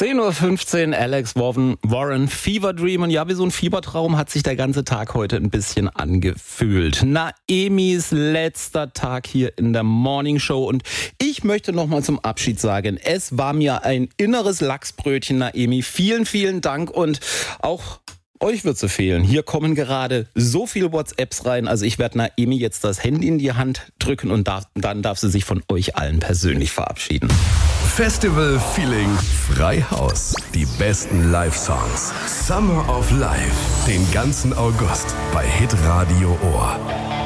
10:15 Uhr, Alex Warren, Fever Dream. Und ja, wie so ein Fiebertraum hat sich der ganze Tag heute ein bisschen angefühlt. Naemis letzter Tag hier in der Morning Show. Und ich möchte nochmal zum Abschied sagen, es war mir ein inneres Lachsbrötchen, Naemi. Vielen, vielen Dank und auch euch wird es fehlen. Hier kommen gerade so viele WhatsApps rein. Also ich werde Naemi jetzt das Handy in die Hand drücken und dann darf sie sich von euch allen persönlich verabschieden. Festival Feeling Freihaus. Die besten Live-Songs. Summer of Life. Den ganzen August bei Hitradio Ohr.